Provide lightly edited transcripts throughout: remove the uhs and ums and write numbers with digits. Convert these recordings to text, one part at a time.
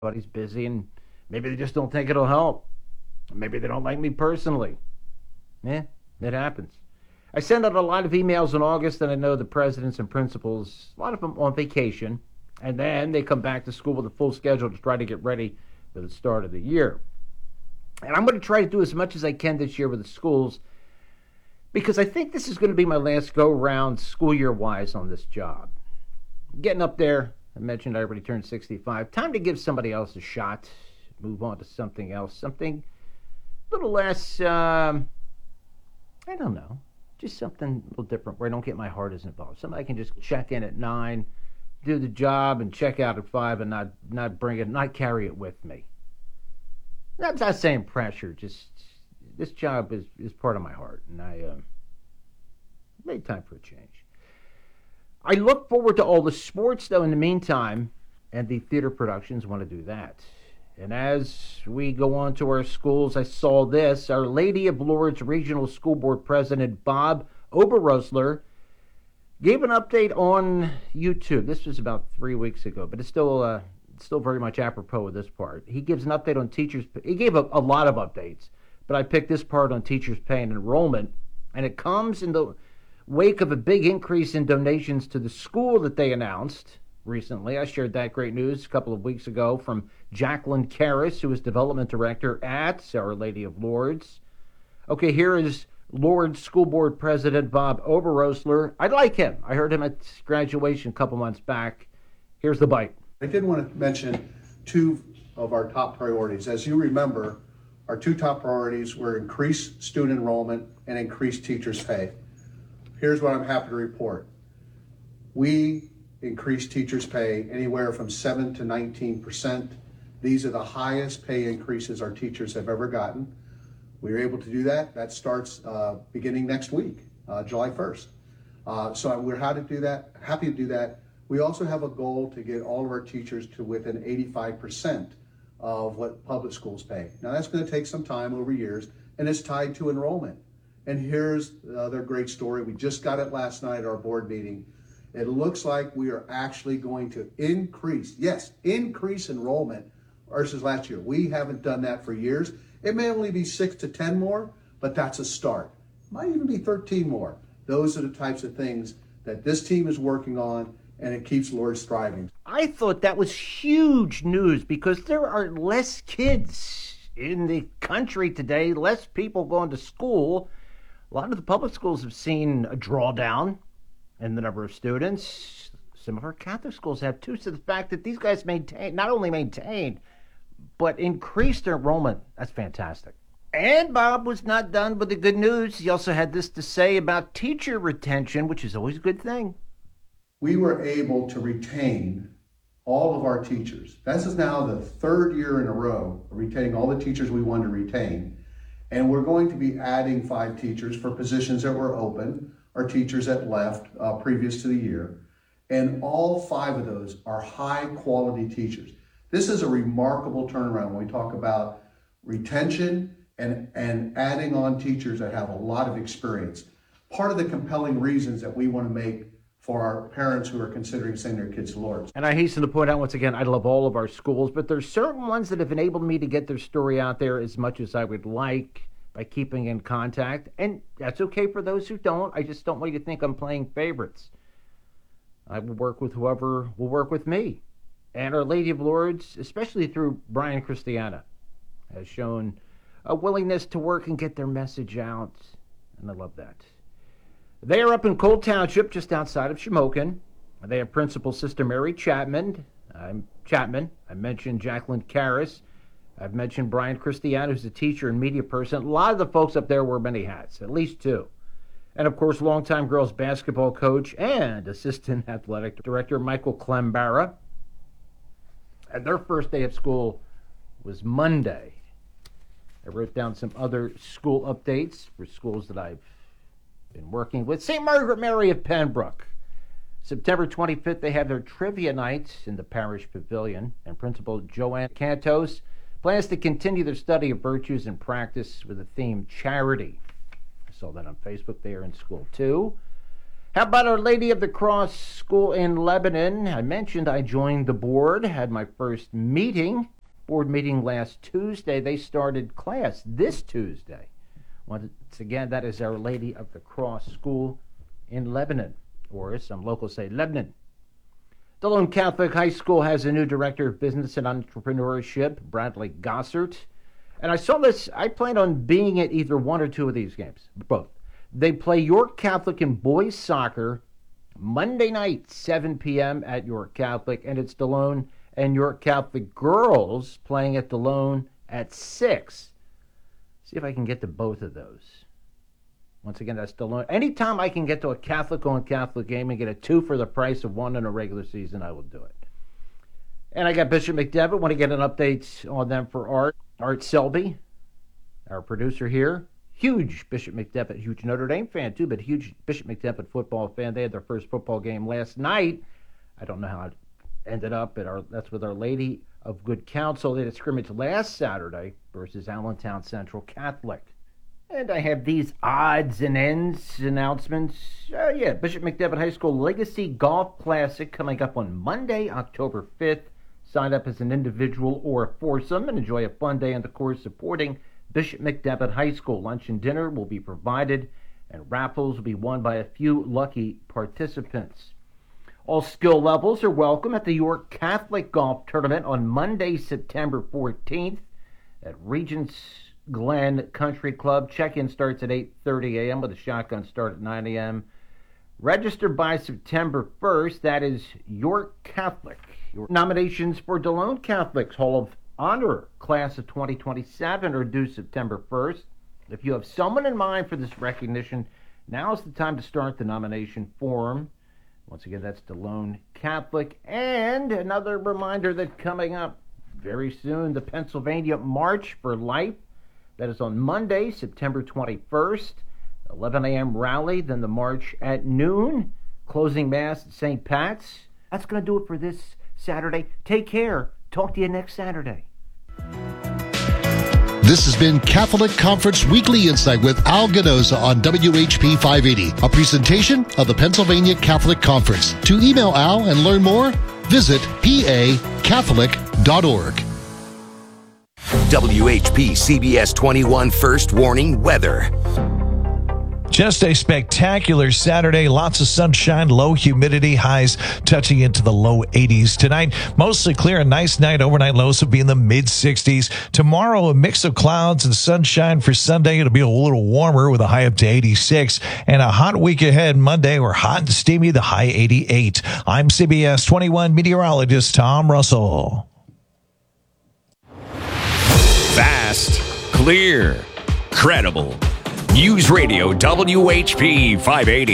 Everybody's busy, and maybe they just don't think it'll help. Maybe they don't like me personally. Yeah, it happens. I send out a lot of emails in August, and I know the presidents and principals, a lot of them on vacation, and then they come back to school with a full schedule to try to get ready for the start of the year. And I'm going to try to do as much as I can this year with the schools because I think this is going to be my last go-round school year-wise on this job. Getting up there, I mentioned I already turned 65. Time to give somebody else a shot, move on to something else, something a little less, I don't know, just something a little different where I don't get my heart as involved. Somebody can just check in at 9, do the job, and check out at 5 and not bring it, not carry it with me. I'm not saying pressure, just this job is part of my heart, and I made time for a change. I look forward to all the sports, though, in the meantime, and the theater productions want to do that. And as we go on to our schools, I saw this. Our Lady of Lourdes Regional School Board President Bob Oberosler gave an update on YouTube. This was about 3 weeks ago, but it's still very much apropos of this part. He gives an update on teachers. He gave a lot of updates, but I picked this part on teachers' pay and enrollment, and it comes in the wake of a big increase in donations to the school that they announced recently. I shared that great news a couple of weeks ago from Jacqueline Karras, who is development director at Our Lady of Lourdes. Okay, here is Lourdes School Board President Bob Oberosler. I like him. I heard him at graduation a couple months back. Here's the bite. I did want to mention two of our top priorities. As you remember, our two top priorities were increased student enrollment and increased teachers' pay. Here's what I'm happy to report. We increased teachers' pay anywhere from 7 to 19%. These are the highest pay increases our teachers have ever gotten. We were able to do that. That starts beginning next week, July 1st. So we're happy to do that. We also have a goal to get all of our teachers to within 85% of what public schools pay. Now that's going to take some time over years, and it's tied to enrollment. And here's their great story. We just got it last night at our board meeting. It looks like we are actually going to increase enrollment versus last year. We haven't done that for years. It may only be 6 to 10 more, but that's a start. Might even be 13 more. Those are the types of things that this team is working on, and it keeps Lourdes thriving. I thought that was huge news because there are less kids in the country today, less people going to school. A lot of the public schools have seen a drawdown in the number of students. Some of our Catholic schools have too. So the fact that these guys not only maintained, but increased their enrollment, that's fantastic. And Bob was not done with the good news. He also had this to say about teacher retention, which is always a good thing. We were able to retain all of our teachers. This is now the third year in a row of retaining all the teachers we wanted to retain. And we're going to be adding 5 teachers for positions that were open, or teachers that left previous to the year. And all 5 of those are high quality teachers. This is a remarkable turnaround when we talk about retention and adding on teachers that have a lot of experience. Part of the compelling reasons that we want to make for our parents who are considering sending their kids to Lourdes. And I hasten to point out once again, I love all of our schools, but there's certain ones that have enabled me to get their story out there as much as I would like by keeping in contact. And that's okay for those who don't. I just don't want you to think I'm playing favorites. I will work with whoever will work with me. And Our Lady of Lourdes, especially through Brian Christiana, has shown a willingness to work and get their message out. And I love that. They are up in Cole Township, just outside of Shamokin. They have Principal Sister Mary Chapman. I mentioned Jacqueline Karras. I've mentioned Brian Christiana, who's a teacher and media person. A lot of the folks up there wear many hats, at least 2. And, of course, longtime girls basketball coach and assistant athletic director Michael Klembara. And their first day of school was Monday. I wrote down some other school updates for schools that I've been working with. St. Margaret Mary of Pembroke. September 25th, they have their trivia night in the parish pavilion, and Principal Joanne Cantos plans to continue their study of virtues and practice with the theme charity. I saw that on Facebook. They are in school too. How about Our Lady of the Cross School in Lebanon? I mentioned I joined the board, had my first board meeting last Tuesday. They started class this Tuesday. Once again, that is Our Lady of the Cross School in Lebanon, or as some locals say, Lebanon. DeLone Catholic High School has a new director of business and entrepreneurship, Bradley Gossert. And I saw this, I plan on being at either one or two of these games, both. They play York Catholic in boys soccer Monday night, 7 p.m. at York Catholic, and it's DeLone and York Catholic girls playing at DeLone at 6. See if I can get to both of those. Once again, that's DeLone. Anytime I can get to a Catholic on Catholic game and get a 2 for the price of 1 in a regular season, I will do it. And I got Bishop McDevitt. Want to get an update on them for Art Selby, our producer here. Huge Bishop McDevitt, huge Notre Dame fan too, but huge Bishop McDevitt football fan. They had their first football game last night. I don't know how it ended up, but that's with Our Lady of Good Counsel. They had a scrimmage last Saturday versus Allentown Central Catholic. And I have these odds and ends announcements. Bishop McDevitt High School Legacy Golf Classic coming up on Monday, October 5th. Sign up as an individual or a foursome and enjoy a fun day on the course supporting Bishop McDevitt High School. Lunch and dinner will be provided, and raffles will be won by a few lucky participants. All skill levels are welcome at the York Catholic Golf Tournament on Monday, September 14th at Regents Glen Country Club. Check-in starts at 8:30 a.m. with a shotgun start at 9 a.m. Register by September 1st. That is York Catholic. Your nominations for DeLone Catholic's Hall of Honor class of 2027 are due September 1st. If you have someone in mind for this recognition, now is the time to start the nomination form. Once again, that's DeLone Catholic. And another reminder that coming up very soon, the Pennsylvania March for Life. That is on Monday, September 21st, 11 a.m. rally, then the march at noon, closing mass at St. Pat's. That's going to do it for this Saturday. Take care. Talk to you next Saturday. This has been Catholic Conference Weekly Insight with Al Ganoza on WHP 580, a presentation of the Pennsylvania Catholic Conference. To email Al and learn more, visit pacatholic.org. WHP CBS 21 First Warning Weather. Just a spectacular Saturday. Lots of sunshine, low humidity, highs touching into the low 80s. Tonight, mostly clear, a nice night. Overnight lows will be in the mid-60s. Tomorrow, a mix of clouds and sunshine. For Sunday, it'll be a little warmer with a high up to 86. And a hot week ahead. Monday, we're hot and steamy, the high 88. I'm CBS 21 meteorologist Tom Russell. Fast, clear, credible. News Radio WHP 580.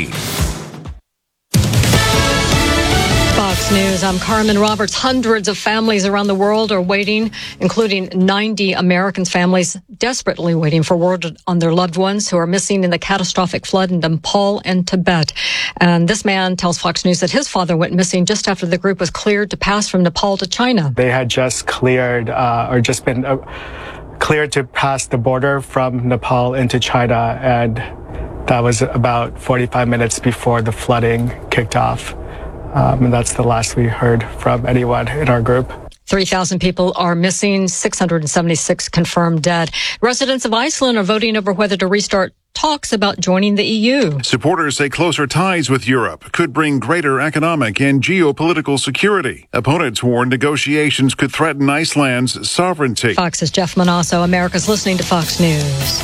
Fox News, I'm Carmen Roberts. Hundreds of families around the world are waiting, including 90 American families desperately waiting for word on their loved ones who are missing in the catastrophic flood in Nepal and Tibet. And this man tells Fox News that his father went missing just after the group was cleared to pass from Nepal to China. They had just cleared cleared to pass the border from Nepal into China, and that was about 45 minutes before the flooding kicked off. And that's the last we heard from anyone in our group. 3,000 people are missing, 676 confirmed dead. Residents of Iceland are voting over whether to restart talks about joining the EU. Supporters say closer ties with Europe could bring greater economic and geopolitical security. Opponents warn negotiations could threaten Iceland's sovereignty. Fox's Jeff Manasso. America's listening to Fox News.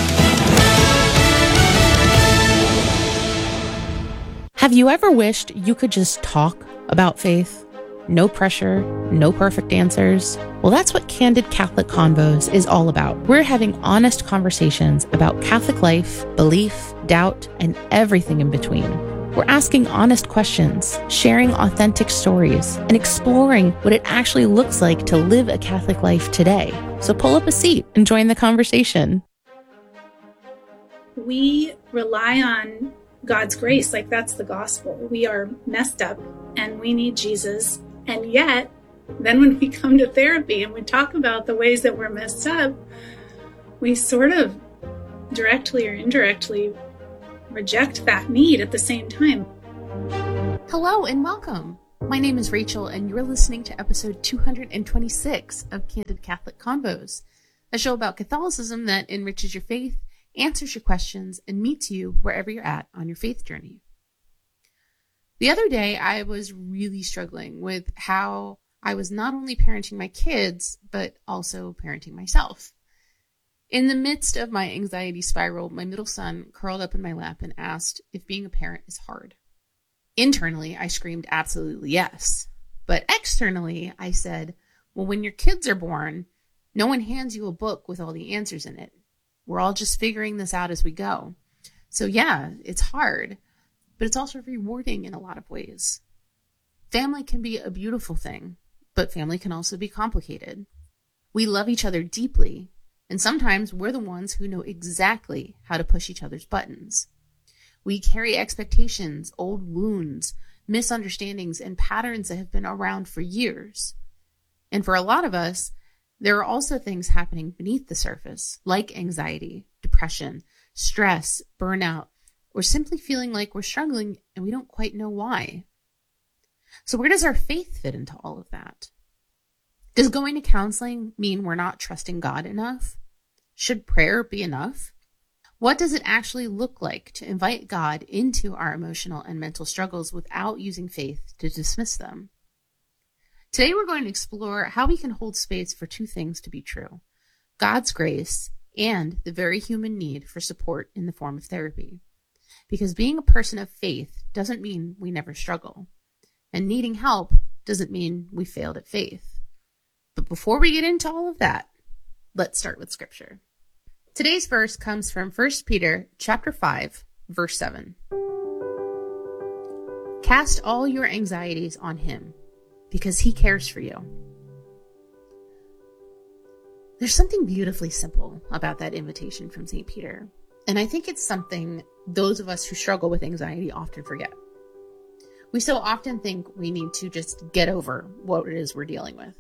Have you ever wished you could just talk about faith? No pressure, no perfect answers. Well, that's what Candid Catholic Convos is all about. We're having honest conversations about Catholic life, belief, doubt, and everything in between. We're asking honest questions, sharing authentic stories, and exploring what it actually looks like to live a Catholic life today. So pull up a seat and join the conversation. We rely on God's grace, like that's the gospel. We are messed up and we need Jesus. And yet, then when we come to therapy and we talk about the ways that we're messed up, we sort of directly or indirectly reject that need at the same time. Hello and welcome. My name is Rachel, and you're listening to episode 226 of Candid Catholic Convos, a show about Catholicism that enriches your faith, answers your questions, and meets you wherever you're at on your faith journey. The other day, I was really struggling with how I was not only parenting my kids, but also parenting myself. In the midst of my anxiety spiral, my middle son curled up in my lap and asked if being a parent is hard. Internally, I screamed absolutely yes. But externally, I said, well, when your kids are born, no one hands you a book with all the answers in it. We're all just figuring this out as we go. So yeah, it's hard, but it's also rewarding in a lot of ways. Family can be a beautiful thing, but family can also be complicated. We love each other deeply, and sometimes we're the ones who know exactly how to push each other's buttons. We carry expectations, old wounds, misunderstandings, and patterns that have been around for years. And for a lot of us, there are also things happening beneath the surface, like anxiety, depression, stress, burnout, or simply feeling like we're struggling and we don't quite know why. So where does our faith fit into all of that? Does going to counseling mean we're not trusting God enough? Should prayer be enough? What does it actually look like to invite God into our emotional and mental struggles without using faith to dismiss them? Today we're going to explore how we can hold space for two things to be true: God's grace and the very human need for support in the form of therapy. Because being a person of faith doesn't mean we never struggle, and needing help doesn't mean we failed at faith. But before we get into all of that, let's start with scripture. Today's verse comes from 1 Peter chapter 5, verse 7. Cast all your anxieties on him, because he cares for you. There's something beautifully simple about that invitation from St. Peter, and I think it's something those of us who struggle with anxiety often forget. We so often think we need to just get over what it is we're dealing with.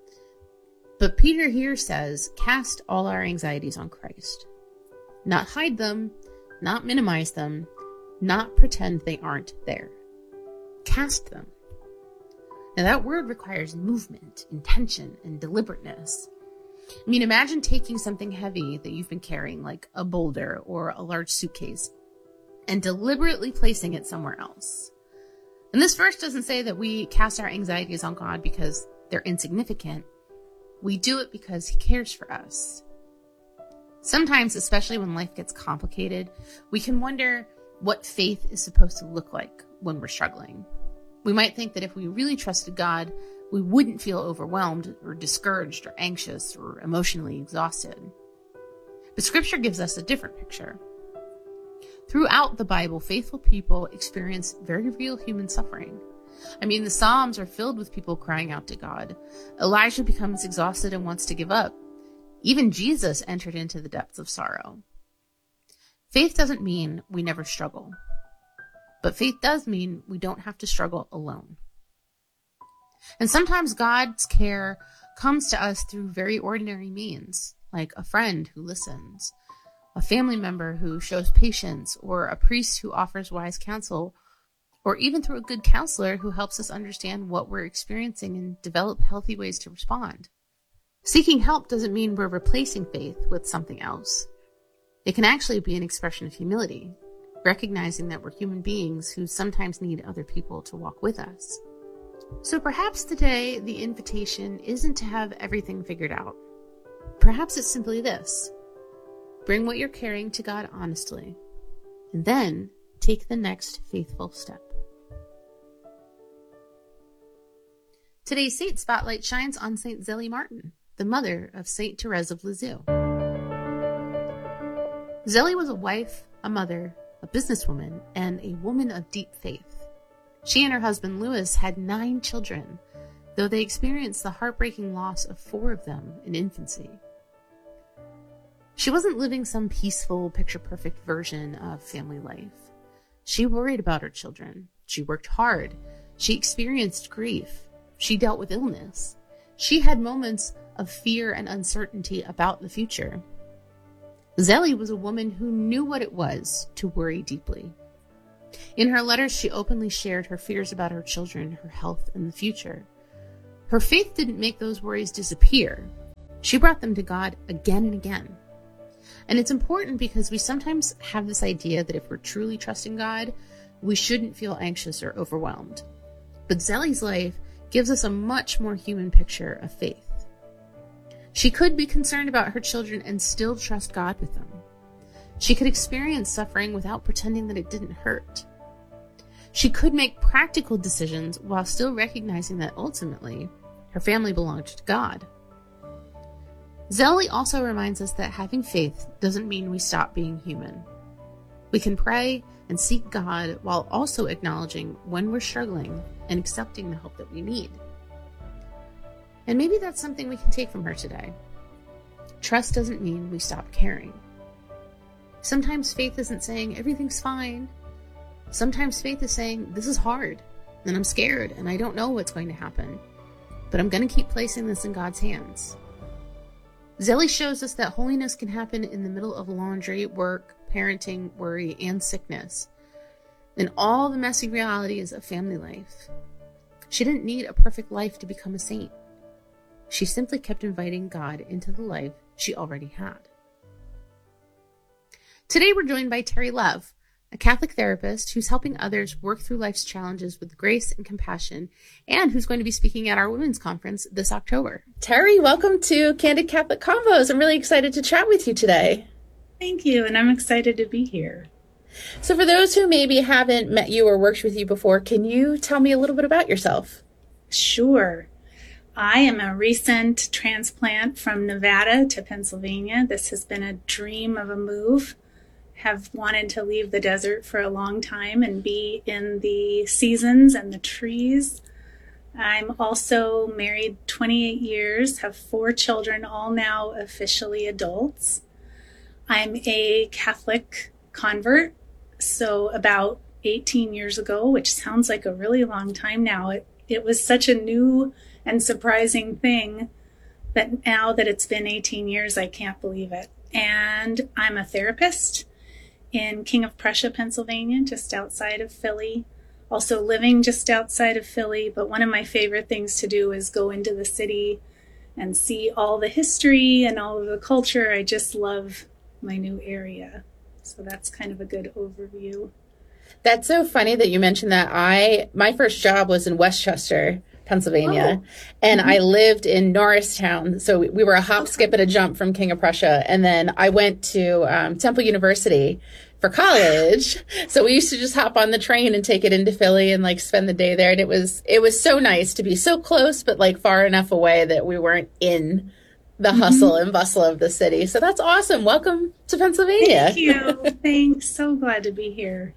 But Peter here says, cast all our anxieties on Christ. Not hide them, not minimize them, not pretend they aren't there. Cast them. Now that word requires movement, intention, and deliberateness. I mean, imagine taking something heavy that you've been carrying, like a boulder or a large suitcase, and deliberately placing it somewhere else. And this verse doesn't say that we cast our anxieties on God because they're insignificant. We do it because he cares for us. Sometimes, especially when life gets complicated, we can wonder what faith is supposed to look like when we're struggling. We might think that if we really trusted God, we wouldn't feel overwhelmed or discouraged or anxious or emotionally exhausted. But scripture gives us a different picture. Throughout the Bible, faithful people experience very real human suffering. I mean, the Psalms are filled with people crying out to God. Elijah becomes exhausted and wants to give up. Even Jesus entered into the depths of sorrow. Faith doesn't mean we never struggle, but faith does mean we don't have to struggle alone. And sometimes God's care comes to us through very ordinary means, like a friend who listens, a family member who shows patience, or a priest who offers wise counsel, or even through a good counselor who helps us understand what we're experiencing and develop healthy ways to respond. Seeking help doesn't mean we're replacing faith with something else. It can actually be an expression of humility, recognizing that we're human beings who sometimes need other people to walk with us. So perhaps today the invitation isn't to have everything figured out. Perhaps it's simply this: bring what you're carrying to God honestly, and then take the next faithful step. Today's Saint Spotlight shines on St. Zélie Martin, the mother of St. Therese of Lisieux. Zélie was a wife, a mother, a businesswoman, and a woman of deep faith. She and her husband Louis had 9 children, though they experienced the heartbreaking loss of 4 of them in infancy. She wasn't living some peaceful, picture-perfect version of family life. She worried about her children. She worked hard. She experienced grief. She dealt with illness. She had moments of fear and uncertainty about the future. Zelly was a woman who knew what it was to worry deeply. In her letters, she openly shared her fears about her children, her health, and the future. Her faith didn't make those worries disappear. She brought them to God again and again. And it's important because we sometimes have this idea that if we're truly trusting God, we shouldn't feel anxious or overwhelmed. But Zelly's life gives us a much more human picture of faith. She could be concerned about her children and still trust God with them. She could experience suffering without pretending that it didn't hurt. She could make practical decisions while still recognizing that ultimately her family belonged to God. Zelly also reminds us that having faith doesn't mean we stop being human. We can pray and seek God while also acknowledging when we're struggling and accepting the help that we need. And maybe that's something we can take from her today. Trust doesn't mean we stop caring. Sometimes faith isn't saying everything's fine. Sometimes faith is saying this is hard and I'm scared and I don't know what's going to happen, but I'm going to keep placing this in God's hands. Zelly shows us that holiness can happen in the middle of laundry, work, parenting, worry, and sickness, and all the messy realities of family life. She didn't need a perfect life to become a saint. She simply kept inviting God into the life she already had. Today we're joined by Terry Love, a Catholic therapist who's helping others work through life's challenges with grace and compassion, and who's going to be speaking at our women's conference this October. Terry, welcome to Candid Catholic Convos. I'm really excited to chat with you today. Thank you, and I'm excited to be here. So for those who maybe haven't met you or worked with you before, can you tell me a little bit about yourself? Sure. I am a recent transplant from Nevada to Pennsylvania. This has been a dream of a move. Have wanted to leave the desert for a long time and be in the seasons and the trees. I'm also married 28 years, have 4 children, all now officially adults. I'm a Catholic convert, so about 18 years ago, which sounds like a really long time now. It was such a new and surprising thing that now that it's been 18 years, I can't believe it. And I'm a therapist in King of Prussia, Pennsylvania, just outside of Philly. Also living just outside of Philly, but one of my favorite things to do is go into the city and see all the history and all of the culture. I just love my new area. So that's kind of a good overview. That's so funny that you mentioned that. My first job was in Westchester, Pennsylvania, and I lived in Norristown. So we were a hop, skip, and a jump from King of Prussia. And then I went to Temple University for college. So we used to just hop on the train and take it into Philly and like spend the day there. And it was so nice to be so close, but like far enough away that we weren't in the hustle and bustle of the city. So that's awesome. Welcome to Pennsylvania. Thank you. Thanks. So glad to be here.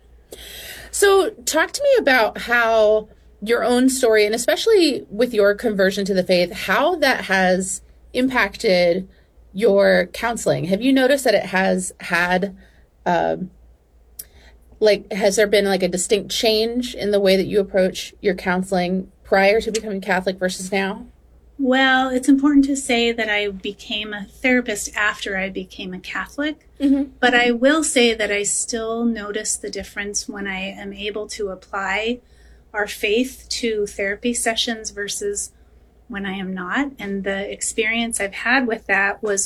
So talk to me about how your own story, and especially with your conversion to the faith, how that has impacted your counseling. Have you noticed that it has had, has there been like a distinct change in the way that you approach your counseling prior to becoming Catholic versus now? Well, it's important to say that I became a therapist after I became a Catholic, but I will say that I still notice the difference when I am able to apply our faith to therapy sessions versus when I am not. And the experience I've had with that was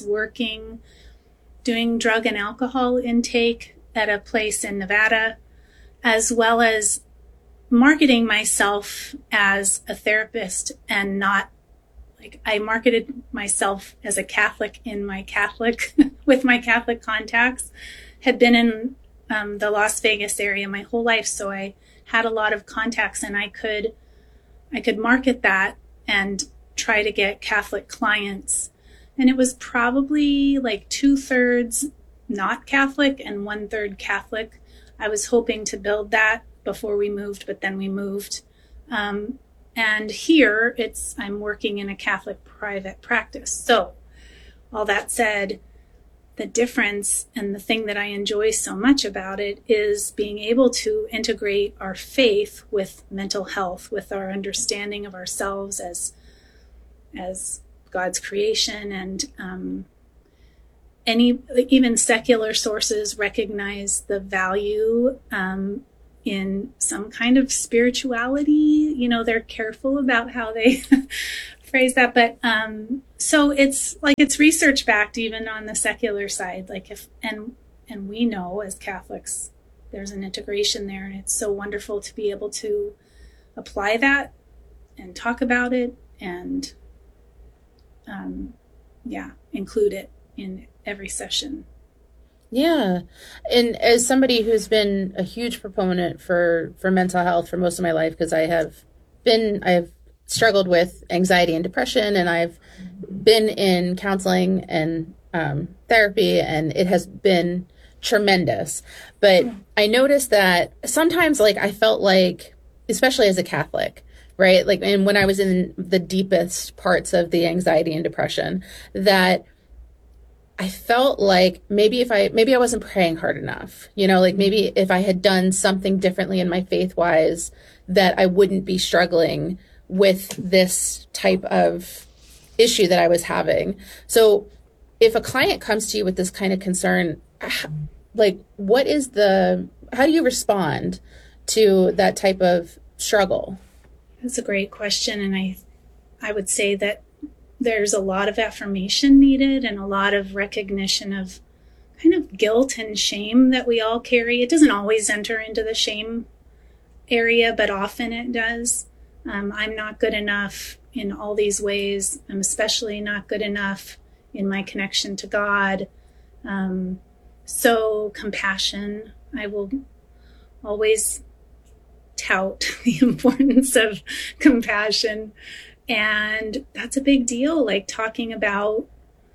doing drug and alcohol intake at a place in Nevada, as well as marketing myself as a therapist and not I marketed myself as a Catholic in my Catholic, with my Catholic contacts, had been in the Las Vegas area my whole life. So I had a lot of contacts and I could market that and try to get Catholic clients. And it was probably like 2/3 not Catholic and 1/3 Catholic. I was hoping to build that before we moved, but then we moved. And here I'm working in a Catholic private practice. So all that said, the difference and the thing that I enjoy so much about it is being able to integrate our faith with mental health, with our understanding of ourselves as God's creation, and even secular sources recognize the value in some kind of spirituality. They're careful about how they phrase that, but so it's research backed even on the secular side. And we know as Catholics there's an integration there, and it's so wonderful to be able to apply that and talk about it and include it in every session. Yeah. And as somebody who's been a huge proponent for mental health for most of my life, because I've struggled with anxiety and depression, and I've been in counseling and therapy, and it has been tremendous. But I noticed that sometimes, I felt like, especially as a Catholic, right? And when I was in the deepest parts of the anxiety and depression, that I felt like maybe I wasn't praying hard enough, maybe if I had done something differently in my faith wise, that I wouldn't be struggling with this type of issue that I was having. So if a client comes to you with this kind of concern, how do you respond to that type of struggle? That's a great question. And I would say that there's a lot of affirmation needed and a lot of recognition of kind of guilt and shame that we all carry. It doesn't always enter into the shame area, but often it does. I'm not good enough in all these ways. I'm especially not good enough in my connection to God. So compassion, I will always tout the importance of compassion. And that's a big deal, talking about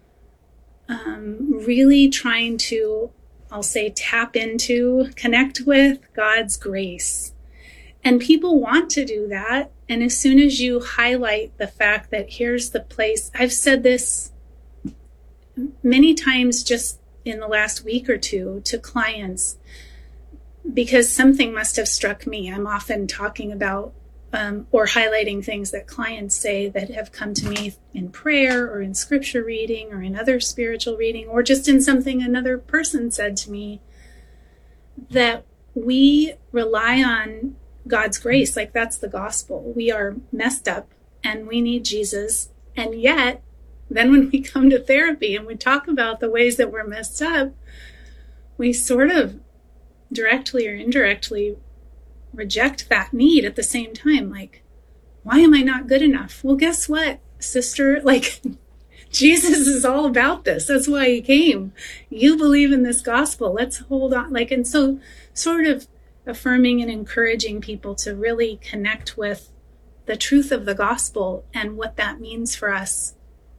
really trying to, I'll say, tap into, connect with God's grace. And people want to do that. And as soon as you highlight the fact that here's the place, I've said this many times just in the last week or two to clients, because something must have struck me. I'm often talking about or highlighting things that clients say that have come to me in prayer or in scripture reading or in other spiritual reading or just in something another person said to me, that we rely on God's grace. That's the gospel. We are messed up and we need Jesus. And yet, then when we come to therapy and we talk about the ways that we're messed up, we sort of directly or indirectly reject that need at the same time. Why am I not good enough? Well, guess what, sister? Jesus is all about this. That's why he came. You believe in this gospel. Let's hold on. And so sort of affirming and encouraging people to really connect with the truth of the gospel and what that means for us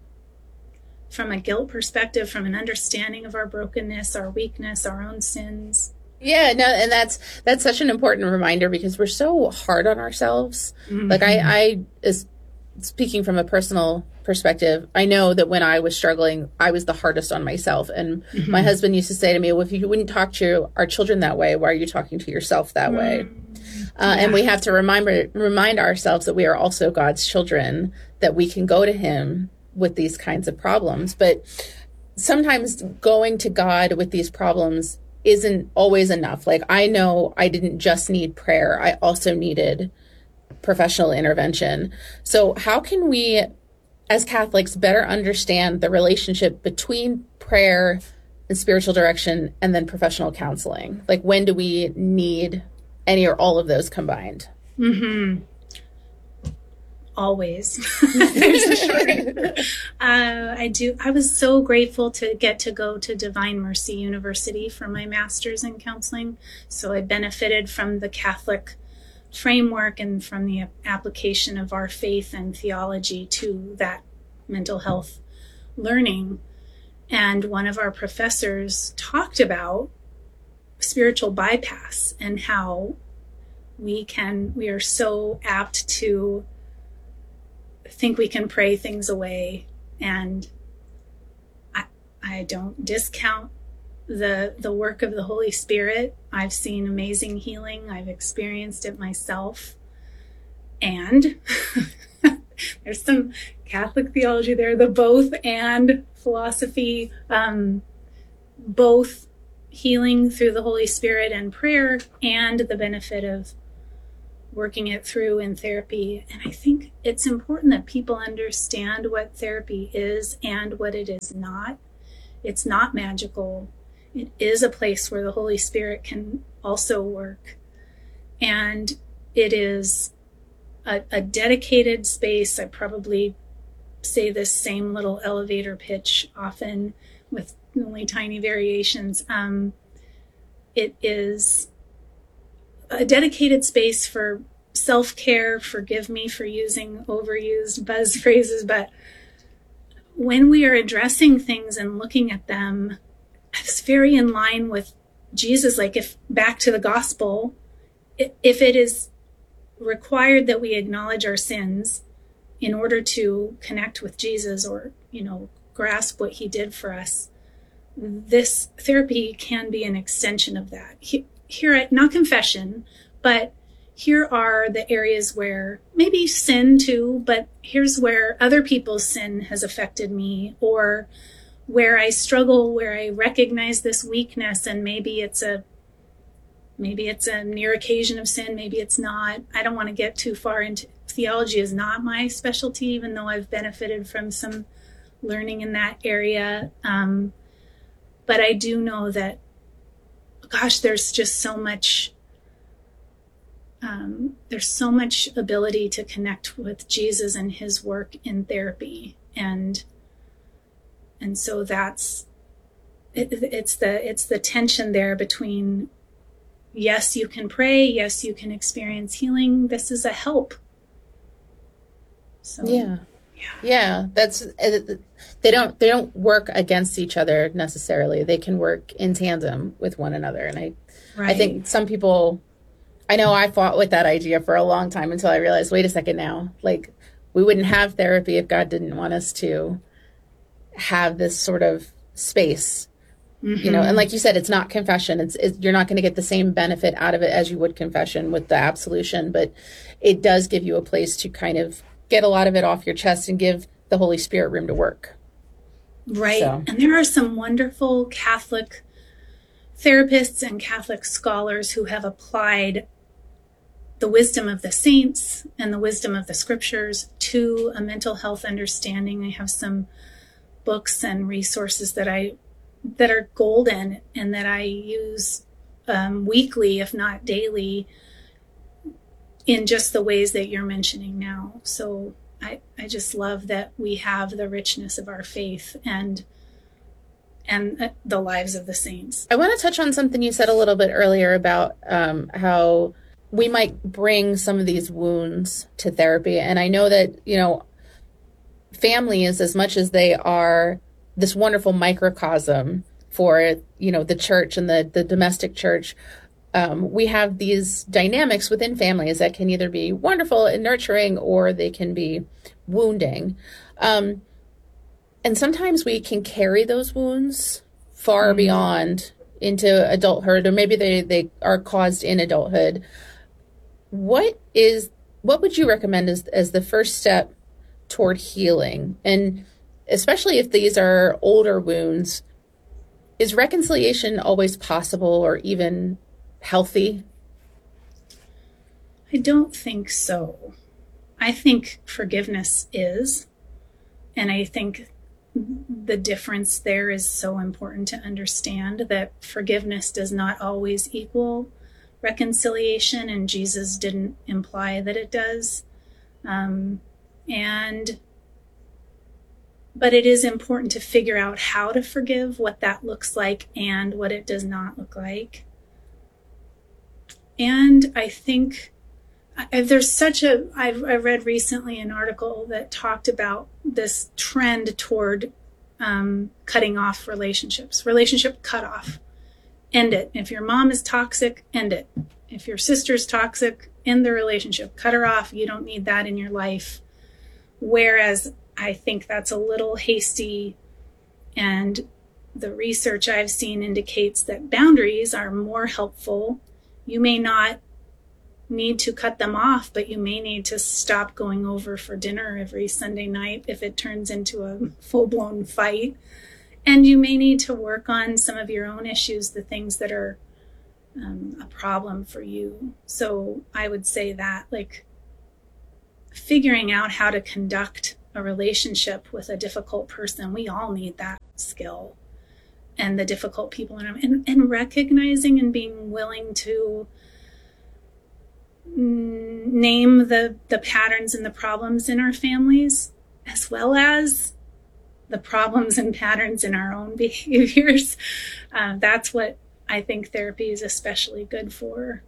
from a guilt perspective, from an understanding of our brokenness, our weakness, our own sins. Yeah, no, and that's such an important reminder, because we're so hard on ourselves. Mm-hmm. I is speaking from a personal perspective, I know that when I was struggling, I was the hardest on myself. And my husband used to say to me, well, if you wouldn't talk to our children that way, why are you talking to yourself that way? And we have to remind ourselves that we are also God's children, that we can go to him with these kinds of problems. But sometimes going to God with these problems isn't always enough. I know I didn't just need prayer. I also needed professional intervention. So how can we, as Catholics, better understand the relationship between prayer and spiritual direction and then professional counseling? When do we need any or all of those combined? Mm-hmm. Always. I was so grateful to get to go to Divine Mercy University for my master's in counseling. So I benefited from the Catholic framework and from the application of our faith and theology to that mental health learning. And one of our professors talked about spiritual bypass and how we are so apt to think we can pray things away. And I don't discount the work of the Holy Spirit. I've seen amazing healing. I've experienced it myself. And there's some Catholic theology there, the both and philosophy both healing through the Holy Spirit and prayer and the benefit of working it through in therapy. And I think it's important that people understand what therapy is and what it is not. It's not magical. It is a place where the Holy Spirit can also work. And it is a dedicated space. I probably say this same little elevator pitch often with only tiny variations. It is a dedicated space for self-care. Forgive me for using overused buzz phrases, but when we are addressing things and looking at them, it's very in line with Jesus. Like, if back to the gospel, if it is required that we acknowledge our sins in order to connect with Jesus or, grasp what he did for us, this therapy can be an extension of that. Here, not confession, but here are the areas where maybe sin too, but here's where other people's sin has affected me, or where I struggle, where I recognize this weakness, and maybe it's a near occasion of sin, maybe it's not. I don't want to get too far into theology. Is not my specialty, even though I've benefited from some learning in that area. But I do know that, gosh, there's just so much. There's so much ability to connect with Jesus and his work in therapy, and so that's it's the tension there between, yes, you can pray, yes, you can experience healing. This is a help. So yeah, that's they don't work against each other necessarily. They can work in tandem with one another, and I think some people. I know I fought with that idea for a long time until I realized, wait a second now, like, we wouldn't have therapy if God didn't want us to have this sort of space, and like you said, it's not confession. You're not going to get the same benefit out of it as you would confession with the absolution, but it does give you a place to kind of get a lot of it off your chest and give the Holy Spirit room to work. Right. So. And there are some wonderful Catholic therapists and Catholic scholars who have applied the wisdom of the saints and the wisdom of the scriptures to a mental health understanding. I have some books and resources that are golden and that I use weekly, if not daily, in just the ways that you're mentioning now. So I just love that we have the richness of our faith and the lives of the saints. I want to touch on something you said a little bit earlier about how we might bring some of these wounds to therapy. And I know that, families, as much as they are this wonderful microcosm for, the church and the domestic church, we have these dynamics within families that can either be wonderful and nurturing or they can be wounding. And sometimes we can carry those wounds far beyond into adulthood, or maybe they are caused in adulthood. What would you recommend as the first step toward healing? And especially if these are older wounds, is reconciliation always possible or even healthy? I don't think so. I think forgiveness is, and I think the difference there is so important to understand, that forgiveness does not always equal reconciliation, and Jesus didn't imply that it does. But it is important to figure out how to forgive, what that looks like, and what it does not look like. And I think there's I read recently an article that talked about this trend toward cutting off relationships, relationship cutoff. End it. If your mom is toxic, end it. If your sister's toxic, end the relationship. Cut her off. You don't need that in your life. Whereas I think that's a little hasty, and the research I've seen indicates that boundaries are more helpful. You may not need to cut them off, but you may need to stop going over for dinner every Sunday night if it turns into a full-blown fight. And you may need to work on some of your own issues, the things that are a problem for you. So I would say that, like, figuring out how to conduct a relationship with a difficult person, we all need that skill. And the difficult people in them, and recognizing and being willing to name the patterns and the problems in our families, as well as the problems and patterns in our own behaviors. That's what I think therapy is especially good for.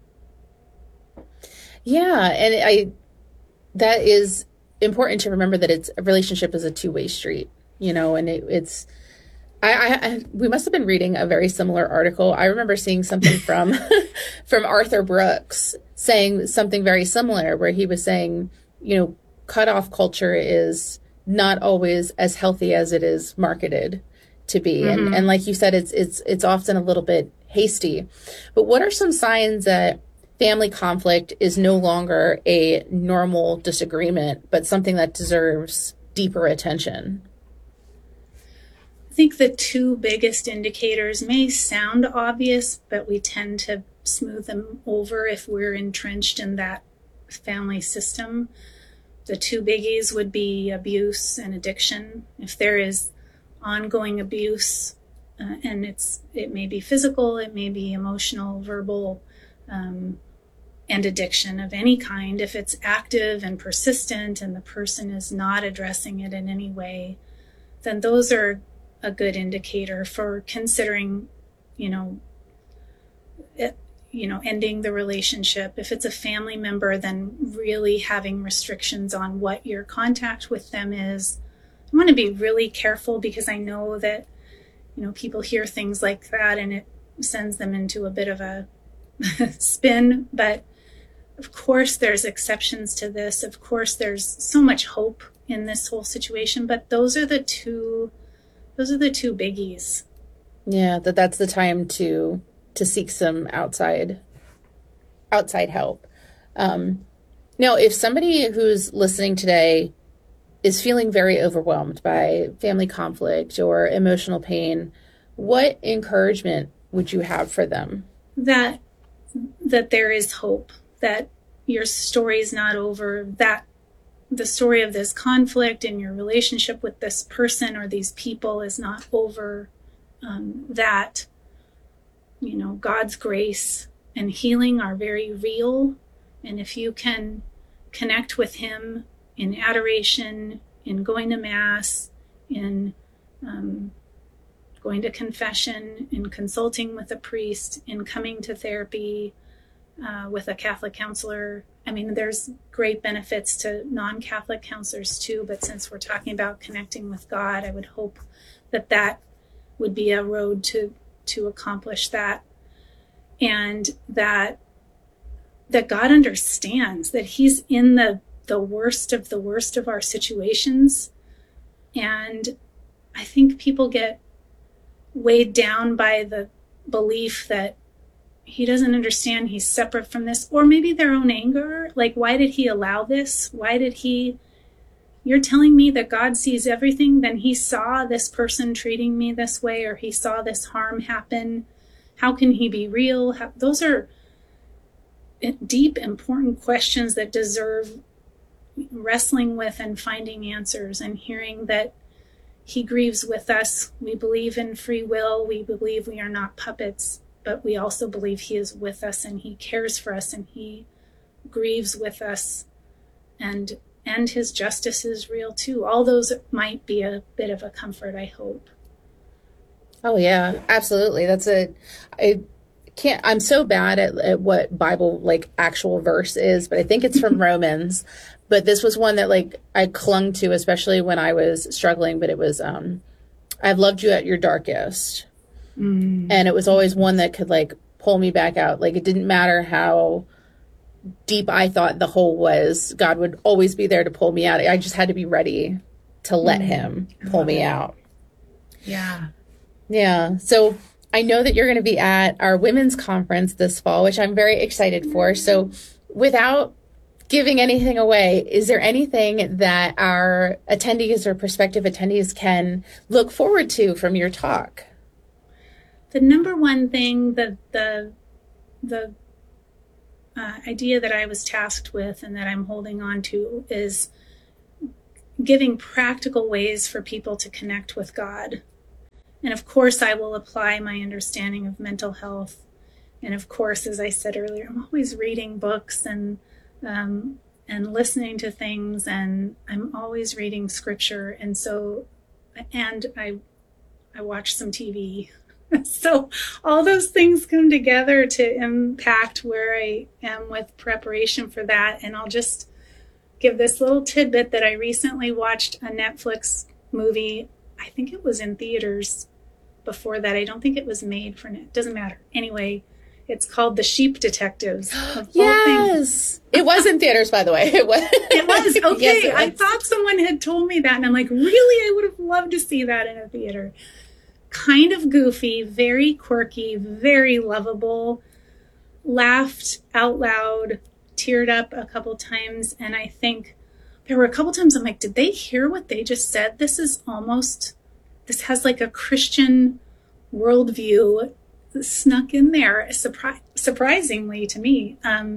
Yeah, and that is important to remember, that a relationship is a two-way street, and it's. We must have been reading a very similar article. I remember seeing something from Arthur Brooks saying something very similar, where he was saying, cutoff culture is not always as healthy as it is marketed to be. Mm-hmm. And like you said, it's often a little bit hasty. But what are some signs that family conflict is no longer a normal disagreement, but something that deserves deeper attention? I think the two biggest indicators may sound obvious, but we tend to smooth them over if we're entrenched in that family system. The two biggies would be abuse and addiction. If there is ongoing abuse, and it may be physical, it may be emotional, verbal, and addiction of any kind, if it's active and persistent and the person is not addressing it in any way, then those are a good indicator for considering, ending the relationship. If it's a family member, then really having restrictions on what your contact with them is. I want to be really careful, because I know that, people hear things like that and it sends them into a bit of a spin. But of course there's exceptions to this. Of course there's so much hope in this whole situation, but those are the two biggies. Yeah, that's the time to seek some outside help. Now, if somebody who's listening today is feeling very overwhelmed by family conflict or emotional pain, what encouragement would you have for them? That there is hope, that your story is not over, that the story of this conflict in your relationship with this person or these people is not over, that, God's grace and healing are very real. And if you can connect with him in adoration, in going to Mass, in going to confession, in consulting with a priest, in coming to therapy with a Catholic counselor. I mean, there's great benefits to non-Catholic counselors too, but since we're talking about connecting with God, I would hope that would be a road to accomplish that. And that God understands that he's in the worst of our situations. And I think people get weighed down by the belief that he doesn't understand, he's separate from this, or maybe their own anger. Like, why did he allow this? You're telling me that God sees everything, then he saw this person treating me this way, or he saw this harm happen. How can he be real? Those are deep, important questions that deserve wrestling with and finding answers, and hearing that he grieves with us. We believe in free will. We believe we are not puppets, but we also believe he is with us and he cares for us and he grieves with us, and his justice is real too. All those might be a bit of a comfort, I hope. Oh yeah, absolutely. I'm so bad at what Bible actual verse is, but I think it's from Romans. But this was one that I clung to, especially when I was struggling. But it was, I've loved you at your darkest. Mm. And it was always one that could pull me back out. It didn't matter how deep I thought the hole was, God would always be there to pull me out. I just had to be ready to let him pull me out. Yeah. Yeah. So I know that you're going to be at our women's conference this fall, which I'm very excited for. So without giving anything away, is there anything that our attendees or prospective attendees can look forward to from your talk? The number one thing that the idea that I was tasked with and that I'm holding on to is giving practical ways for people to connect with God. And of course, I will apply my understanding of mental health. And of course, as I said earlier, I'm always reading books and listening to things, and I'm always reading scripture. And so, and I watch some TV. So all those things come together to impact where I am with preparation for that. And I'll just give this little tidbit that I recently watched a Netflix movie. I think it was in theaters before that. I don't think it was made for net. Doesn't matter. Anyway, it's called The Sheep Detectives. Yes. It was in theaters, by the way. It was. It was? Okay. Yes, it was. I thought someone had told me that. And I'm like, really? I would have loved to see that in a theater. Kind of goofy, very quirky, very lovable, laughed out loud, teared up a couple times. And I think there were a couple times I'm like, did they hear what they just said? This has like a Christian worldview snuck in there, surprisingly to me.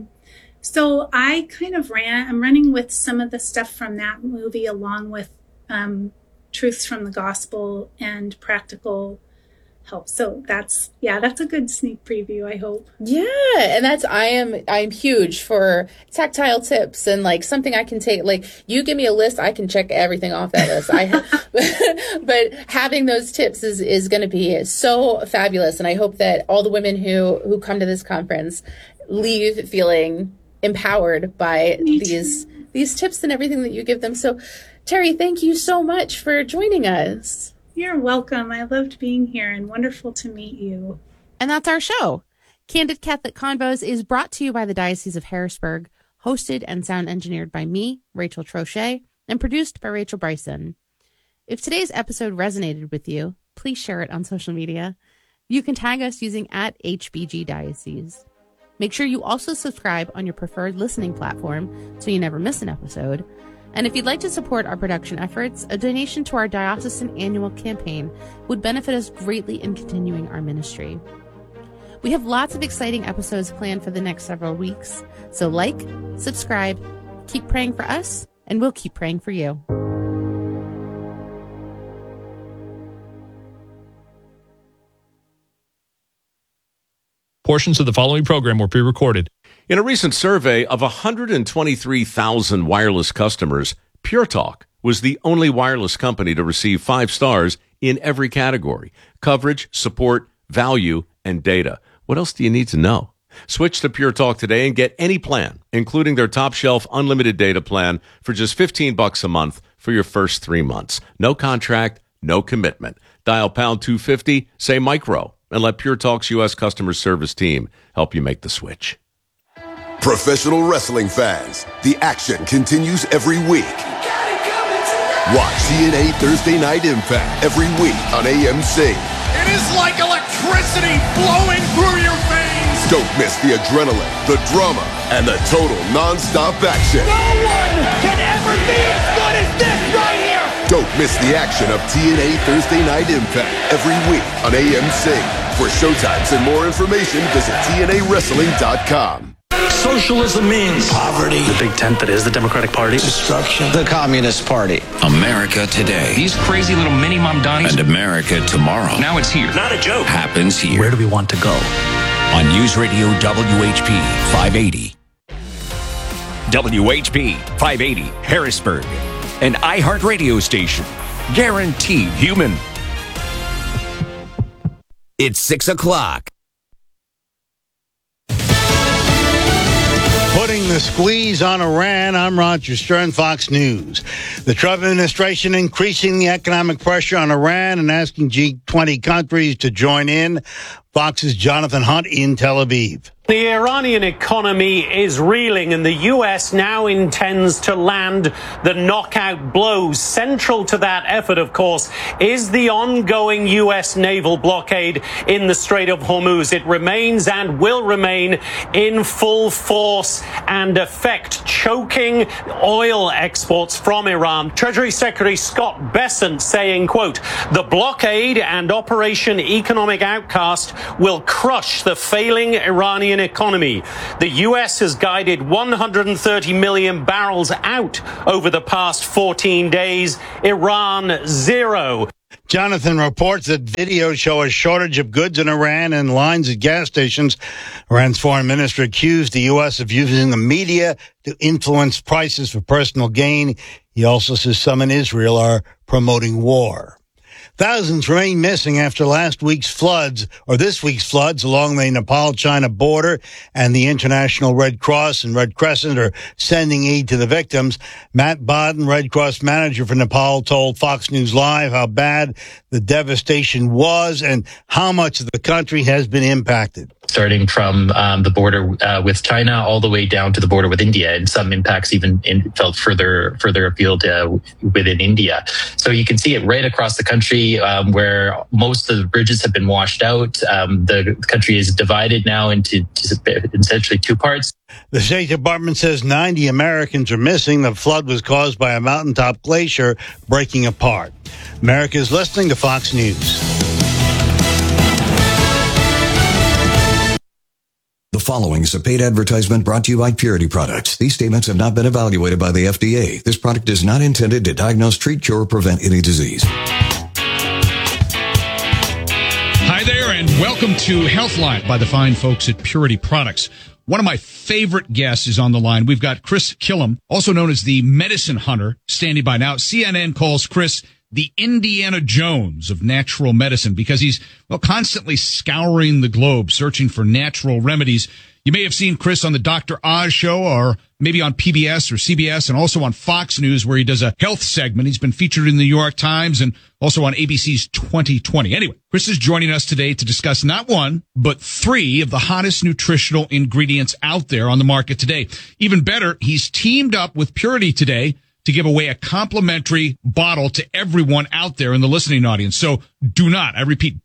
So I kind of I'm running with some of the stuff from that movie along with truths from the gospel and practical help. So that's a good sneak preview, I hope. Yeah, and I'm huge for tactile tips and like something I can take. Like you give me a list, I can check everything off that list. But having those tips is going to be so fabulous, and I hope that all the women who come to this conference leave feeling empowered by these tips and everything that you give them. So Terry, thank you so much for joining us. You're welcome. I loved being here and wonderful to meet you. And that's our show. Candid Catholic Convos is brought to you by the Diocese of Harrisburg, hosted and sound engineered by me, Rachel Trochet, and produced by Rachel Bryson. If today's episode resonated with you, please share it on social media. You can tag us using @HBGDiocese. Make sure you also subscribe on your preferred listening platform so you never miss an episode. And if you'd like to support our production efforts, a donation to our diocesan annual campaign would benefit us greatly in continuing our ministry. We have lots of exciting episodes planned for the next several weeks, so like, subscribe, keep praying for us, and we'll keep praying for you. Portions of the following program were pre-recorded. In a recent survey of 123,000 wireless customers, Pure Talk was the only wireless company to receive 5 stars in every category: coverage, support, value, and data. What else do you need to know? Switch to Pure Talk today and get any plan, including their top shelf unlimited data plan for just $15 a month for your first 3 months. No contract, no commitment. Dial pound 250, say micro, and let Pure Talk's U.S. customer service team help you make the switch. Professional wrestling fans, the action continues every week. Watch TNA Thursday Night Impact every week on AMC. It is like electricity flowing through your veins. Don't miss the adrenaline, the drama, and the total non-stop action. No one can ever be as good as this right here. Don't miss the action of TNA Thursday Night Impact every week on AMC. For showtimes and more information, visit TNAWrestling.com. Socialism means poverty. The big tent that is the Democratic Party. Destruction. The Communist Party. America today. These crazy little mini Mamdanis. And America tomorrow. Now it's here. Not a joke. Happens here. Where do we want to go? On News Radio WHP 580. WHP 580 Harrisburg. An iHeartRadio station. Guaranteed human. It's 6 o'clock. Putting the squeeze on Iran, I'm Roger Stern, Fox News. The Trump administration increasing the economic pressure on Iran and asking G20 countries to join in. Fox's Jonathan Hunt in Tel Aviv. The Iranian economy is reeling, and the U.S. now intends to land the knockout blows. Central to that effort, of course, is the ongoing U.S. naval blockade in the Strait of Hormuz. It remains and will remain in full force and effect, choking oil exports from Iran. Treasury Secretary Scott Bessent saying, quote, "The blockade and Operation Economic Outcast will crush the failing Iranian economy. The U.S. has guided 130 million barrels out over the past 14 days. Iran, zero." Jonathan reports that videos show a shortage of goods in Iran and lines at gas stations. Iran's foreign minister accused the U.S. of using the media to influence prices for personal gain. He also says some in Israel are promoting war. Thousands remain missing after this week's floods along the Nepal-China border, and the International Red Cross and Red Crescent are sending aid to the victims. Matt Bodden, Red Cross manager for Nepal, told Fox News Live how bad the devastation was and how much of the country has been impacted. Starting from the border with China all the way down to the border with India, and some impacts even felt further afield within India. So you can see it right across the country where most of the bridges have been washed out. The country is divided now into essentially two parts. The State Department says 90 Americans are missing. The flood was caused by a mountaintop glacier breaking apart. America is listening to Fox News. The following is a paid advertisement brought to you by Purity Products. These statements have not been evaluated by the FDA. This product is not intended to diagnose, treat, cure, or prevent any disease. Hi there, and welcome to Healthline by the fine folks at Purity Products. One of my favorite guests is on the line. We've got Chris Killam, also known as the Medicine Hunter, standing by now. CNN calls Chris the Indiana Jones of natural medicine because he's, constantly scouring the globe searching for natural remedies. You may have seen Chris on the Dr. Oz show, or maybe on PBS or CBS, and also on Fox News, where he does a health segment. He's been featured in the New York Times and also on ABC's 2020. Anyway, Chris is joining us today to discuss not one, but three of the hottest nutritional ingredients out there on the market today. Even better, he's teamed up with Purity today to give away a complimentary bottle to everyone out there in the listening audience. So do not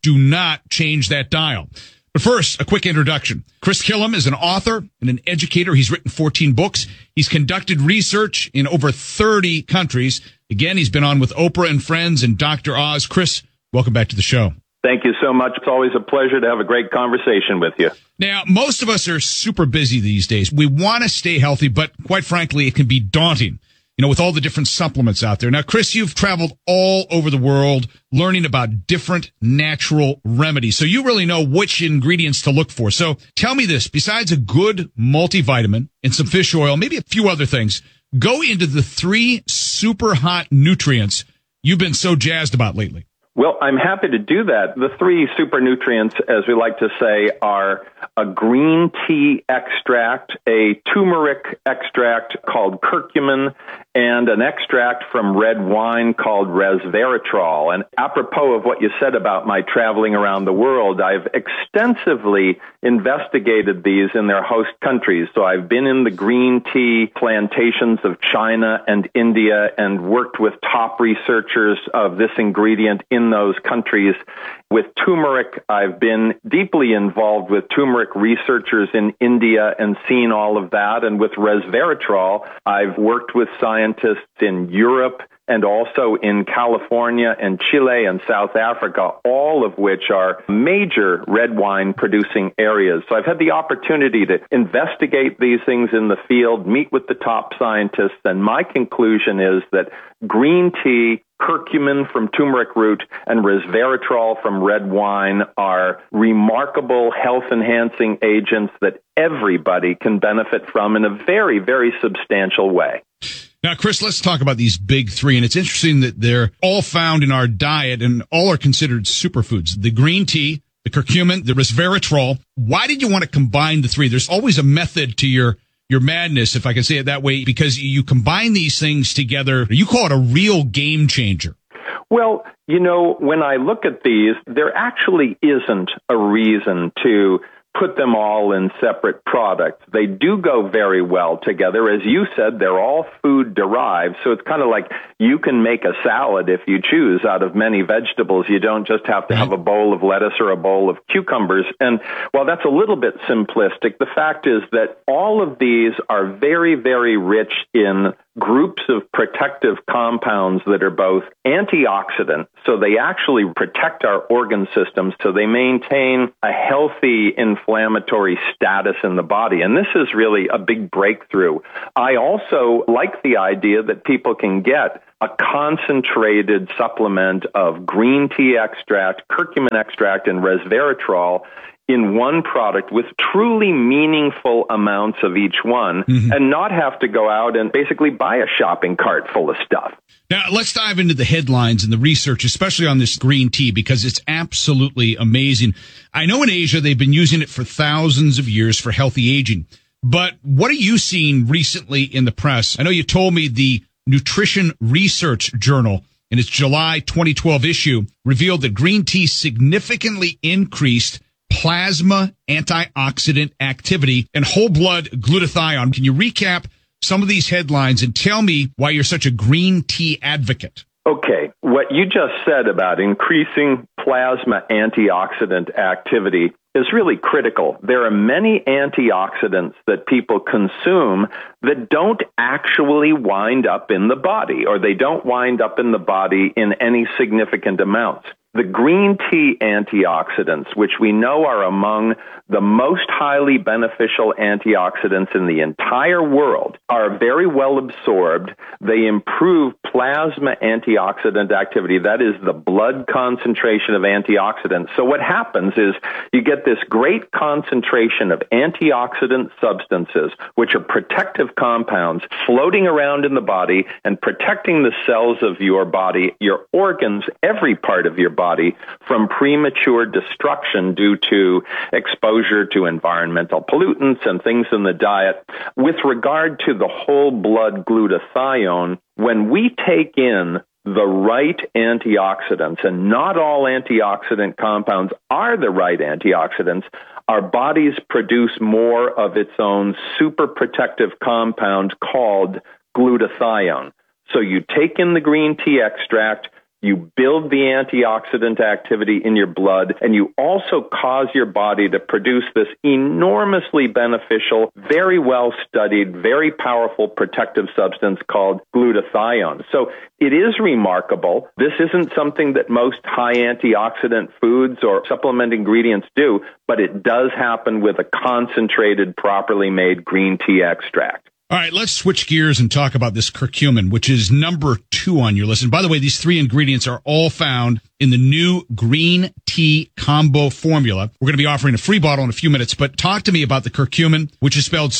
change that dial. But first, a quick introduction. Chris Killam is an author and an educator. He's written 14 books. He's conducted research in over 30 countries. Again, he's been on with Oprah and Friends and Dr. Oz. Chris, welcome back to the show. Thank you so much. It's always a pleasure to have a great conversation with you. Now, most of us are super busy these days. We want to stay healthy, but quite frankly, it can be daunting, with all the different supplements out there. Now, Chris, you've traveled all over the world learning about different natural remedies. So you really know which ingredients to look for. So tell me this, besides a good multivitamin and some fish oil, maybe a few other things, go into the three super hot nutrients you've been so jazzed about lately. Well, I'm happy to do that. The three super nutrients, as we like to say, are a green tea extract, a turmeric extract called curcumin, and an extract from red wine called resveratrol. And apropos of what you said about my traveling around the world, I've extensively investigated these in their host countries. So I've been in the green tea plantations of China and India and worked with top researchers of this ingredient in those countries. With turmeric, I've been deeply involved with turmeric researchers in India and seen all of that. And with resveratrol, I've worked with scientists in Europe and also in California and Chile and South Africa, all of which are major red wine producing areas. So I've had the opportunity to investigate these things in the field, meet with the top scientists, and my conclusion is that green tea, curcumin from turmeric root, and resveratrol from red wine are remarkable health-enhancing agents that everybody can benefit from in a very, very substantial way. Now, Chris, let's talk about these big three. And it's interesting that they're all found in our diet and all are considered superfoods. The green tea, the curcumin, the resveratrol. Why did you want to combine the three? There's always a method to your madness, if I can say it that way, because you combine these things together. You call it a real game changer. Well, when I look at these, there actually isn't a reason to put them all in separate products. They do go very well together. As you said, they're all food derived, so it's kind of like you can make a salad if you choose out of many vegetables. You don't just have to have a bowl of lettuce or a bowl of cucumbers. And while that's a little bit simplistic, the fact is that all of these are very, very rich in groups of protective compounds that are both antioxidant, so they actually protect our organ systems, so they maintain a healthy inflammatory status in the body. And this is really a big breakthrough. I also like the idea that people can get a concentrated supplement of green tea extract, curcumin extract, and resveratrol in one product with truly meaningful amounts of each one, and not have to go out and basically buy a shopping cart full of stuff. Now, let's dive into the headlines and the research, especially on this green tea, because it's absolutely amazing. I know in Asia they've been using it for thousands of years for healthy aging. But what are you seeing recently in the press? I know you told me the Nutrition Research Journal in its July 2012 issue revealed that green tea significantly increased plasma antioxidant activity and whole blood glutathione. Can you recap some of these headlines and tell me why you're such a green tea advocate? Okay, what you just said about increasing plasma antioxidant activity is really critical. There are many antioxidants that people consume that don't actually wind up in the body, or they don't wind up in the body in any significant amounts. The green tea antioxidants, which we know are among the most highly beneficial antioxidants in the entire world, are very well absorbed. They improve plasma antioxidant activity. That is the blood concentration of antioxidants. So what happens is you get this great concentration of antioxidant substances, which are protective compounds floating around in the body and protecting the cells of your body, your organs, every part of your body from premature destruction due to exposure to environmental pollutants and things in the diet. With regard to the whole blood glutathione, when we take in the right antioxidants, and not all antioxidant compounds are the right antioxidants, our bodies produce more of its own super protective compound called glutathione. So you take in the green tea extract, you build the antioxidant activity in your blood, and you also cause your body to produce this enormously beneficial, very well-studied, very powerful protective substance called glutathione. So it is remarkable. This isn't something that most high antioxidant foods or supplement ingredients do, but it does happen with a concentrated, properly made green tea extract. All right, let's switch gears and talk about this curcumin, which is number 2 on your list. And by the way, these 3 ingredients are all found in the new green tea combo formula. We're going to be offering a free bottle in a few minutes, but talk to me about the curcumin, which is spelled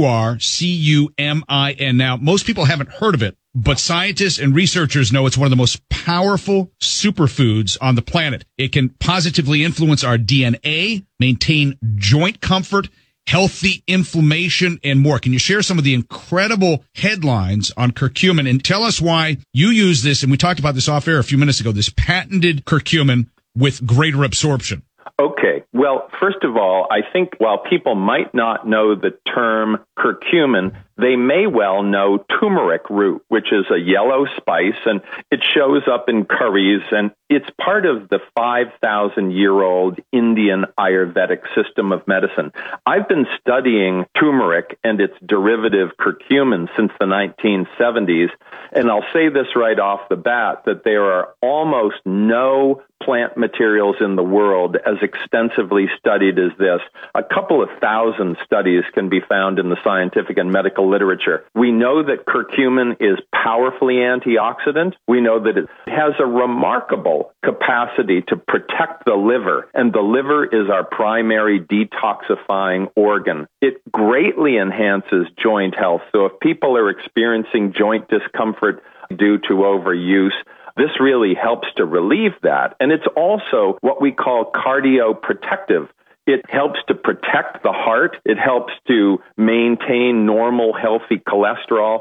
C-U-R-C-U-M-I-N. Now, most people haven't heard of it, but scientists and researchers know it's one of the most powerful superfoods on the planet. It can positively influence our DNA, maintain joint comfort, healthy inflammation, and more. Can you share some of the incredible headlines on curcumin and tell us why you use this, and we talked about this off air a few minutes ago, this patented curcumin with greater absorption? Okay. Well, first of all, I think while people might not know the term curcumin, they may well know turmeric root, which is a yellow spice, and it shows up in curries, and it's part of the 5,000-year-old Indian Ayurvedic system of medicine. I've been studying turmeric and its derivative curcumin since the 1970s, and I'll say this right off the bat, that there are almost no plant materials in the world as extensively studied as this. A couple of thousand studies can be found in the scientific and medical literature. We know that curcumin is powerfully antioxidant. We know that it has a remarkable capacity to protect the liver, and the liver is our primary detoxifying organ. It greatly enhances joint health. So if people are experiencing joint discomfort due to overuse, this really helps to relieve that. And it's also what we call cardioprotective. It helps to protect the heart. It helps to maintain normal, healthy cholesterol.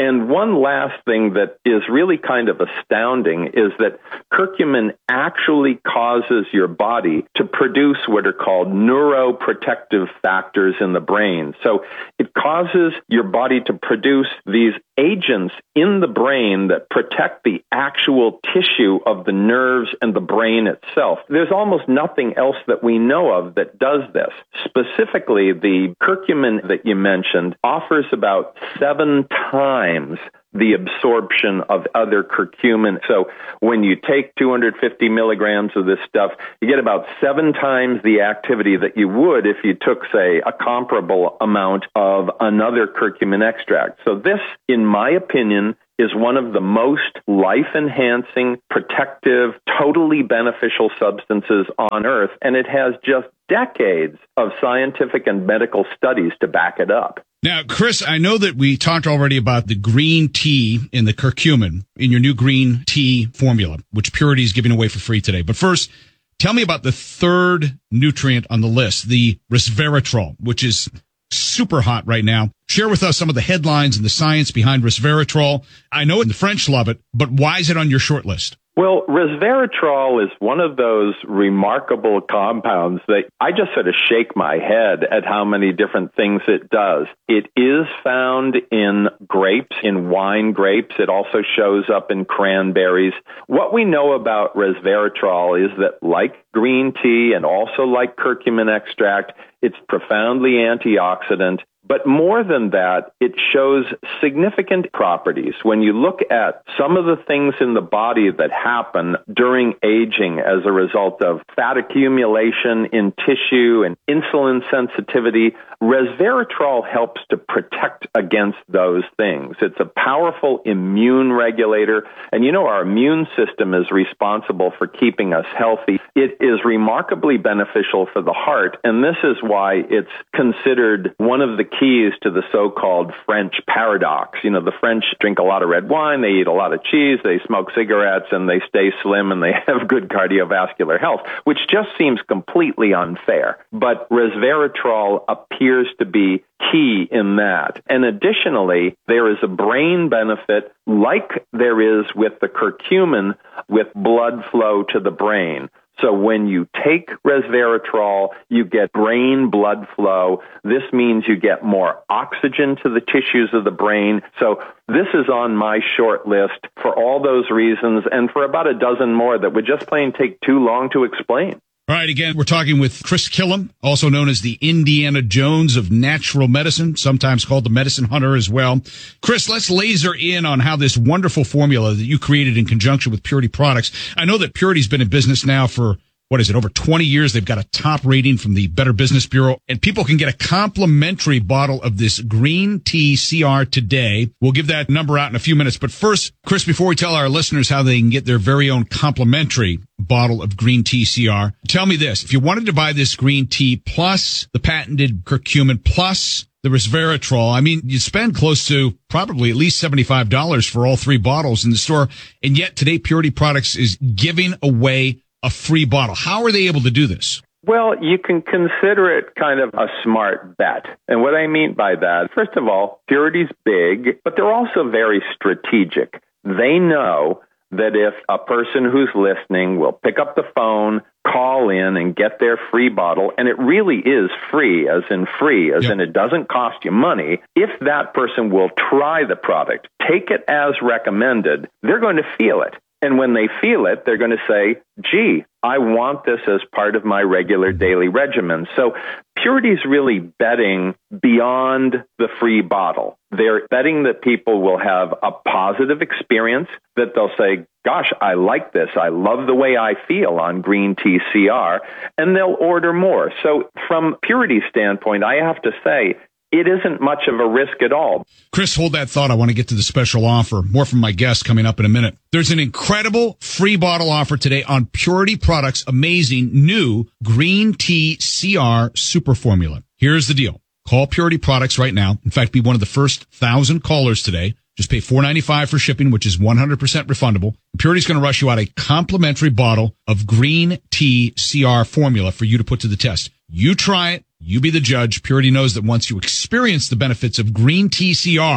And one last thing that is really kind of astounding is that curcumin actually causes your body to produce what are called neuroprotective factors in the brain. So it causes your body to produce these agents in the brain that protect the actual tissue of the nerves and the brain itself. There's almost nothing else that we know of that does this. Specifically, the curcumin that you mentioned offers about 7 times the absorption of other curcumin. So when you take 250 milligrams of this stuff, you get about 7 times the activity that you would if you took, say, a comparable amount of another curcumin extract. So this, in my opinion, is one of the most life-enhancing, protective, totally beneficial substances on Earth, and it has just decades of scientific and medical studies to back it up. Now, Chris, I know that we talked already about the green tea in the curcumin in your new green tea formula, which Purity is giving away for free today. But first, tell me about the third nutrient on the list, the resveratrol, which is super hot right now. Share with us some of the headlines and the science behind resveratrol. I know the French love it, but why is it on your short list? Well, resveratrol is one of those remarkable compounds that I just sort of shake my head at how many different things it does. It is found in grapes, in wine grapes. It also shows up in cranberries. What we know about resveratrol is that, like green tea and also like curcumin extract, it's profoundly antioxidant. But more than that, it shows significant properties. When you look at some of the things in the body that happen during aging as a result of fat accumulation in tissue and insulin sensitivity, resveratrol helps to protect against those things. It's a powerful immune regulator. And you know, our immune system is responsible for keeping us healthy. It is remarkably beneficial for the heart. And this is why it's considered one of the keys to the so-called French paradox. You know, the French drink a lot of red wine, they eat a lot of cheese, they smoke cigarettes, and they stay slim, and they have good cardiovascular health, which just seems completely unfair. But resveratrol appears to be key in that. And additionally, there is a brain benefit like there is with the curcumin with blood flow to the brain. So when you take resveratrol, you get brain blood flow. This means you get more oxygen to the tissues of the brain. So this is on my short list for all those reasons and for about a dozen more that would just plain take too long to explain. All right, again, we're talking with Chris Killam, also known as the Indiana Jones of natural medicine, sometimes called the medicine hunter as well. Chris, let's laser in on how this wonderful formula that you created in conjunction with Purity Products. I know that Purity's been in business now for, over 20 years. They've got a top rating from the Better Business Bureau, and people can get a complimentary bottle of this green tea CR today. We'll give that number out in a few minutes. But first, Chris, before we tell our listeners how they can get their very own complimentary bottle of green tea CR, tell me this. If you wanted to buy this green tea plus the patented curcumin plus the resveratrol, I mean, you spend close to probably at least $75 for all 3 bottles in the store. And yet today, Purity Products is giving away a free bottle. How are they able to do this? Well, you can consider it kind of a smart bet. And what I mean by that, first of all, Purity's big, but they're also very strategic. They know that if a person who's listening will pick up the phone, call in and get their free bottle, and it really is free, as in it doesn't cost you money, if that person will try the product, take it as recommended, they're going to feel it. And when they feel it, they're going to say, gee, I want this as part of my regular daily regimen. So Purity's really betting beyond the free bottle. They're betting that people will have a positive experience, that they'll say, gosh, I like this. I love the way I feel on green tea CR, and they'll order more. So from Purity's standpoint, I have to say, it isn't much of a risk at all. Chris, hold that thought. I want to get to the special offer. More from my guest coming up in a minute. There's an incredible free bottle offer today on Purity Products' amazing new green tea CR super formula. Here's the deal. Call Purity Products right now. In fact, be one of the first 1,000 callers today. Just pay $4.95 for shipping, which is 100% refundable. Purity's going to rush you out a complimentary bottle of green tea CR formula for you to put to the test. You try it. You be the judge. Purity knows that once you experience the benefits of green tea CR,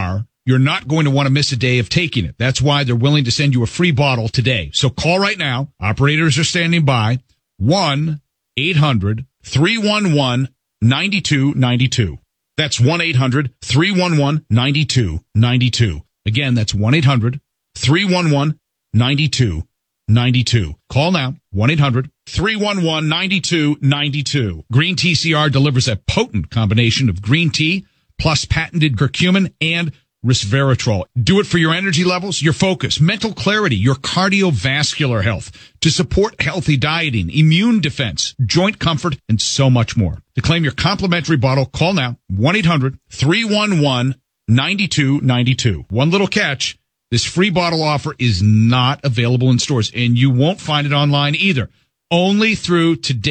You're not going to want to miss a day of taking it. That's why they're willing to send you a free bottle today. So call right now. Operators are standing by. 1-800-311-9292. That's 1-800-311-9292. Again, that's 1-800-311-9292. Call now. 1-800-311-9292. Green TCR delivers a potent combination of green tea plus patented curcumin and resveratrol. Do it for your energy levels, your focus, mental clarity, your cardiovascular health, to support healthy dieting, immune defense, joint comfort, and so much more. To claim your complimentary bottle, call now. 1-800-311-9292. One little catch. This free bottle offer is not available in stores, and you won't find it online either. Only through today.